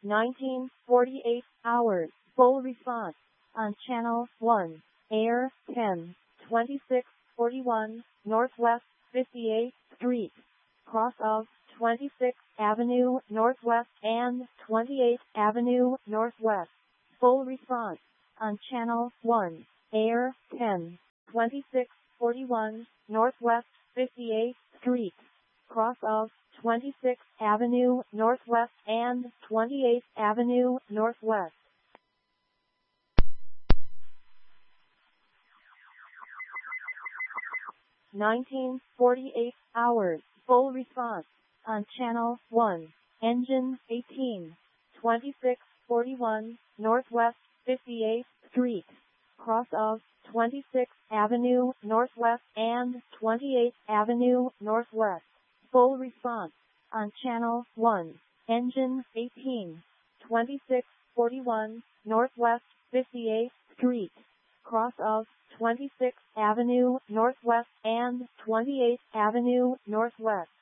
1948 hours. Full response on Channel 1. Air 10, 2641 Northwest 58th Street. Cross of 26th Avenue Northwest and 28th Avenue Northwest. Full response on Channel 1. Air 10, 2641 Northwest 58th Street. Cross of 26th Avenue Northwest and 28th Avenue Northwest. "1948 hours. Full response on Channel 1. Engine 18, 2641 Northwest 58th Street. Cross of 26th Avenue Northwest and 28th Avenue Northwest. Full response on Channel 1. Engine 18, 2641 Northwest 58th Street. Cross of 26th Avenue Northwest and 28th Avenue Northwest.